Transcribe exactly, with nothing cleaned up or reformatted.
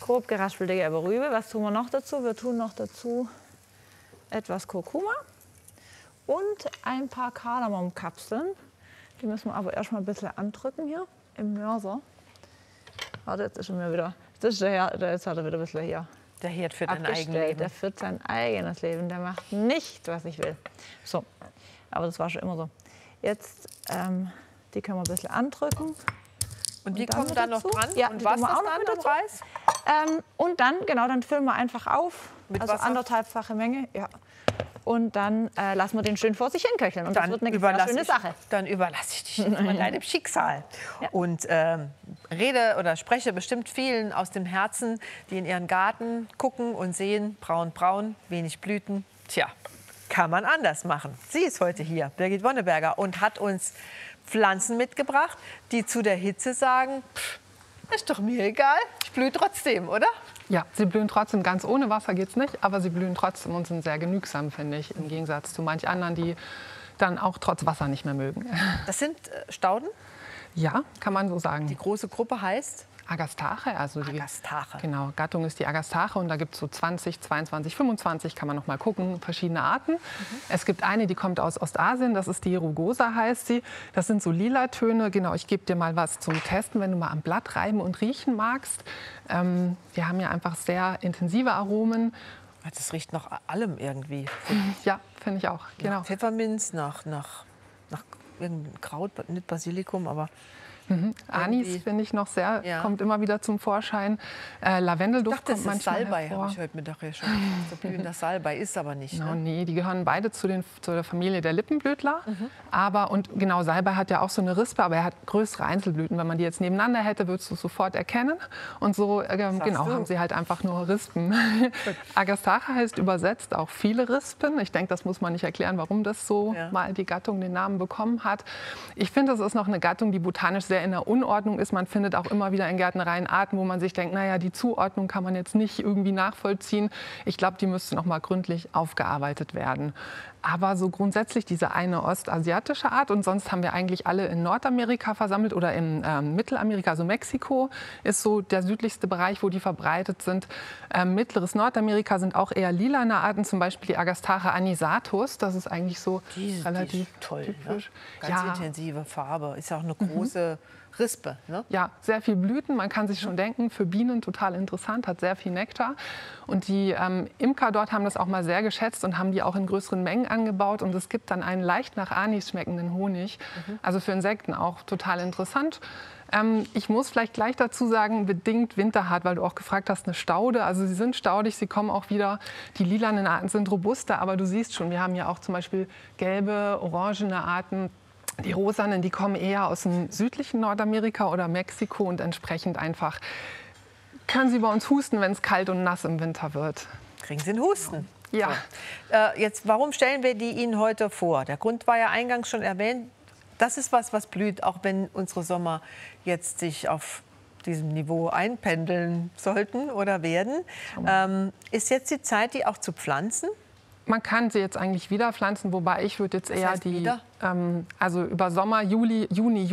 grob geraspelte gelbe Rübe. Was tun wir noch dazu? Wir tun noch dazu etwas Kurkuma und ein paar Kardamomkapseln. Die müssen wir aber erstmal ein bisschen andrücken hier im Mörser. Warte, jetzt ist er mir wieder. Das ist der Herd, jetzt hat er wieder ein bisschen hier. Der Herd führt ein eigenes Leben. Der führt sein eigenes Leben. Der macht nicht, was ich will. So, aber das war schon immer so. Jetzt, ähm, die können wir ein bisschen andrücken. Und die und kommen dann noch dran? Ja, und was ist dann mit Reis? Ähm, und dann, genau, dann füllen wir einfach auf. Mit also Wasser? Anderthalbfache Menge, ja. Und dann äh, lassen wir den schön vor sich hinköcheln. Und dann das wird eine sehr schöne ich, Sache. Dann überlasse ich dich jetzt mal deinem Schicksal. Ja. Und ähm, rede oder spreche bestimmt vielen aus dem Herzen, die in ihren Garten gucken und sehen, braun, braun, wenig Blüten. Tja, kann man anders machen. Sie ist heute hier, Birgit Wonneberger, und hat uns Pflanzen mitgebracht, die zu der Hitze sagen, pff, ist doch mir egal, ich blühe trotzdem, oder? Ja, sie blühen trotzdem. Ganz ohne Wasser geht es nicht, aber sie blühen trotzdem und sind sehr genügsam, finde ich, im Gegensatz zu manch anderen, die dann auch trotz Wasser nicht mehr mögen. Das sind äh, Stauden? Ja, kann man so sagen. Die große Gruppe heißt? Agastache, also die Agastache. Genau, Gattung ist die Agastache und da gibt es so zwanzig, zweiundzwanzig, fünfundzwanzig, kann man noch mal gucken, verschiedene Arten. Mhm. Es gibt eine, die kommt aus Ostasien, das ist die Rugosa heißt sie. Das sind so lila Töne. Genau, ich gebe dir mal was zum Testen, wenn du mal am Blatt reiben und riechen magst. Ähm, wir haben ja einfach sehr intensive Aromen. Das riecht nach allem irgendwie. Ja, finde ich auch. Genau. Nach Pfefferminz, nach, nach, nach irgendeinem Kraut, nicht Basilikum, aber... Mhm. Anis finde ich noch sehr, ja. kommt immer wieder zum Vorschein. Äh, Lavendelduft kommt manchmal Salbei, hervor. habe ich heute Mittag ja schon. So blühender Salbei ist aber nicht. No, ne? Nee, die gehören beide zu, den, zu der Familie der Lippenblütler. Mhm. Aber, und genau, Salbei hat ja auch so eine Rispe, aber er hat größere Einzelblüten. Wenn man die jetzt nebeneinander hätte, würdest du es sofort erkennen. Und so äh, genau, haben sie halt einfach nur Rispen. Agastache heißt übersetzt auch viele Rispen. Ich denke, das muss man nicht erklären, warum das so ja. mal die Gattung den Namen bekommen hat. Ich finde, das ist noch eine Gattung, die botanisch sehr in der Unordnung ist. Man findet auch immer wieder in Gärtnereien Arten, wo man sich denkt, naja, die Zuordnung kann man jetzt nicht irgendwie nachvollziehen. Ich glaube, die müsste noch mal gründlich aufgearbeitet werden. Aber so grundsätzlich diese eine ostasiatische Art und sonst haben wir eigentlich alle in Nordamerika versammelt oder in ähm, Mittelamerika, also Mexiko ist so der südlichste Bereich, wo die verbreitet sind. Ähm, mittleres Nordamerika sind auch eher lilane Arten, zum Beispiel die Agastache anisatus, das ist eigentlich so die, relativ die ist toll, typisch. Ne? Ganz ja. intensive Farbe, ist ja auch eine große mhm. Rispe. Ne? Ja, sehr viel Blüten, man kann sich schon denken, für Bienen total interessant, hat sehr viel Nektar. Und die ähm, Imker dort haben das auch mal sehr geschätzt und haben die auch in größeren Mengen angebaut. Und es gibt dann einen leicht nach Anis schmeckenden Honig. Mhm. Also für Insekten auch total interessant. Ähm, ich muss vielleicht gleich dazu sagen, bedingt winterhart, weil du auch gefragt hast, eine Staude. Also sie sind staudig, sie kommen auch wieder. Die lilanen Arten sind robuster, aber du siehst schon, wir haben ja auch zum Beispiel gelbe, orangene Arten. Die rosanen, die kommen eher aus dem südlichen Nordamerika oder Mexiko und entsprechend einfach können sie bei uns husten, wenn es kalt und nass im Winter wird. Kriegen Sie einen Husten? Ja. So. Äh, jetzt, warum stellen wir die Ihnen heute vor? Der Grund war ja eingangs schon erwähnt. Das ist was, was blüht, auch wenn unsere Sommer jetzt sich auf diesem Niveau einpendeln sollten oder werden. Ähm, ist jetzt die Zeit, die auch zu pflanzen? Man kann sie jetzt eigentlich wieder pflanzen, wobei ich würde jetzt eher heißt die, wieder? ähm, also über Sommer, Juli, Juni,